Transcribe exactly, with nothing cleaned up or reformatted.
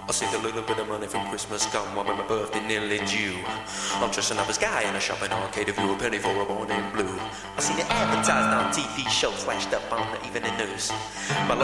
I saved a little bit of money from Christmas come while my birthday nearly due. I'm dressing up as Guy in a shopping arcade, if you a penny for a boy named Blue. I seen it advertised on T V shows, flashed up on the evening news. My